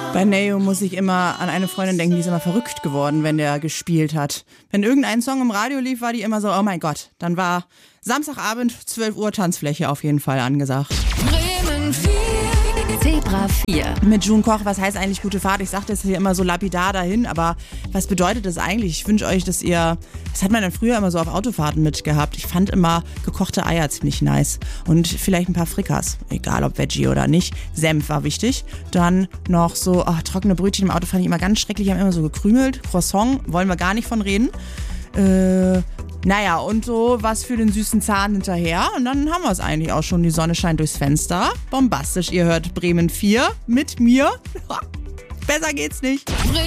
Bei Neo muss ich immer an eine Freundin denken, die ist immer verrückt geworden, wenn der gespielt hat. Wenn irgendein Song im Radio lief, war die immer so, oh mein Gott. Dann war Samstagabend, 12 Uhr, Tanzfläche auf jeden Fall angesagt. Bremen 4. Zebra 4. Mit June Koch, was heißt eigentlich gute Fahrt? Ich sage das hier immer so lapidar dahin, aber was bedeutet das eigentlich? Ich wünsche euch, dass ihr, das hat man dann früher immer so auf Autofahrten mitgehabt. Ich fand immer gekochte Eier ziemlich nice und vielleicht ein paar Frikas, egal ob Veggie oder nicht. Senf war wichtig. Dann noch so trockene Brötchen im Auto fand ich immer ganz schrecklich, die haben immer so gekrümelt. Croissant, wollen wir gar nicht von reden. Naja, und so was für den süßen Zahn hinterher. Und dann haben wir es eigentlich auch schon. Die Sonne scheint durchs Fenster. Bombastisch, ihr hört Bremen 4 mit mir. Besser geht's nicht.